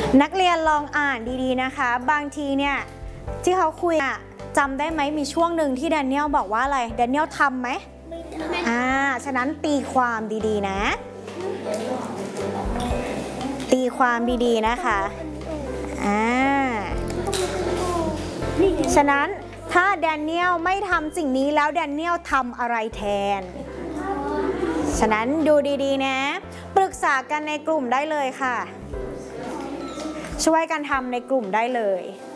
นักเรียนลองอ่านดีๆนะคะบางทีเนี่ยที่เขาคุยจำได้ไหมมีช่วงหนึ่งที่แดเนียลบอกว่าอะไรแดเนียลทำไหมฉะนั้นตีความดีๆนะตีความดีๆนะคะฉะนั้นถ้าแดเนียลไม่ทำสิ่งนี้แล้วแดเนียลทำอะไรแทนฉะนั้นดูดีๆนะปรึกษากันในกลุ่มได้เลยค่ะช่วยกันทำในกลุ่มได้เลย